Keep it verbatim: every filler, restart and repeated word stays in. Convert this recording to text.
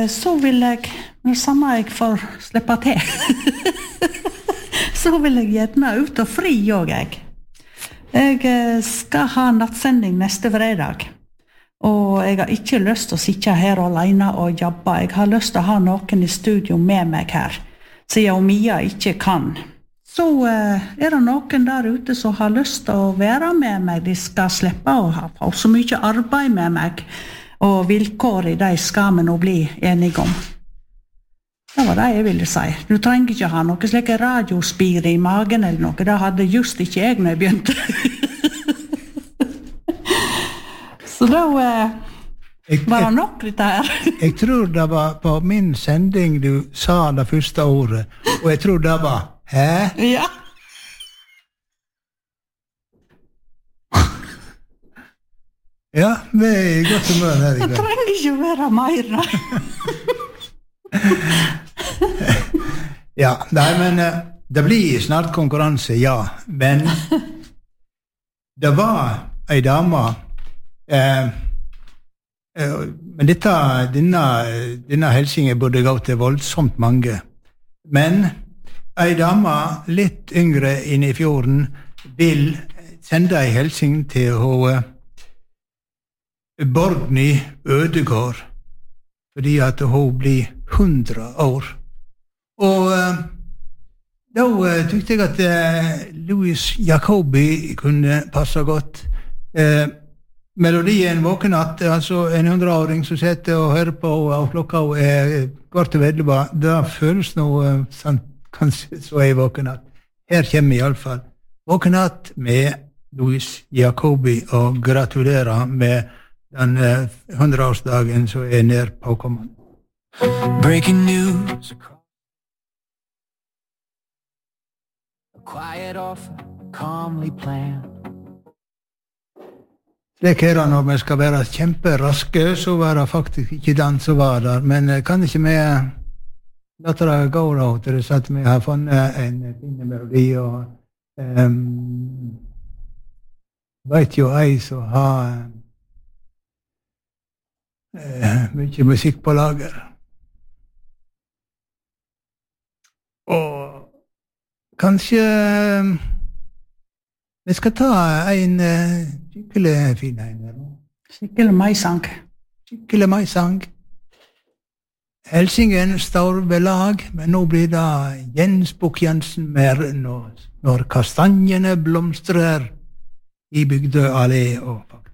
så vil jeg, når samme jeg får slippe til, så vil jeg gjerne ut og fri også, jeg. Jeg skal ha nattsending neste fredag, og jeg har ikke lyst til å sitte her alene og jobbe. Jeg har lyst til å ha noen i studio med meg her, siden Mia ikke kan. Så uh, er det noen der ute som har lyst til å være med meg. De skal slippe å ha få så mye arbeid med meg, og vilkår i de skal vi nå bli enige om. Det var det jeg ville si. Du trenger ikke ha noe slik radiospir i magen eller noe. Det hadde just ikke jeg når jeg begynte. Så da uh, jeg, var det nok litt her. Jeg tror det var på min sending du sa det første ordet, og jeg tror det var hæ? Ja. Ja, vi er i godt humør her i dag. Det trenger ikke være mer, da. Ja, nei, men det blir snart konkurranse, ja. Men det var ei dame, eh, eh, men dette, denne, denne helsingen burde gå til voldsomt mange. Men ei dame litt yngre inne i fjorden vil sende ei helsing til hun Borgny Ødegård, fordi at hun blir hundre år. Og uh, da uh, tykte jeg at uh, Louis Jacobi kunne passe godt. Uh, melodien Våkenatt, altså en hundreåring som sitter og hører på, og klokka er kvart til elleve, det føles noe uh, sant, kanskje så er Våkenatt. Her kommer i alle fall Våkenatt med Louis Jacobi, og gratulerer med den uh, hundreårsdagen som er nær påkommende. Breaking news. A quiet offer, calmly planned. Slik er det når vi skal være kjemperaske, så var det faktisk ikke den som var der. Men kan ikke vi la det gå da, til det at vi har funnet en fin melodi, og um, vet jo ei som har uh, mye musikk på lager. Og kanskje uh, vi skal ta en uh, skikkelig fin en her nå. Skikkelig maisang. Skikkelig maisang. Helsingen står ved lag, men nå blir det Jens Bukk-Jensen mer når, når kastanjene blomstrer i Bygdø allé og faktisk.